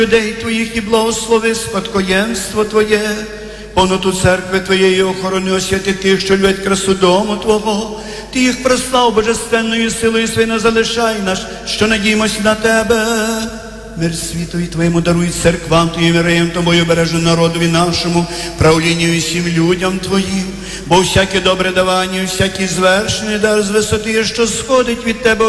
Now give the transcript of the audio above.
людей Твоїх і благослови спадкоємство Твоє, повноту церкви Твоєї охорони, освяти тих, що люблять красу дому Твого. Ти їх прослав божественною силою своєю, не залишай нас, що надіємось на Тебе. Мир світові Твоєму даруй церквам Твоїм, євреям Тобою, бережи народові нашому, правлінню і всім людям Твоїм. Бо всяке добре давання, всякий звершений дар з висоти, що сходить від Тебе,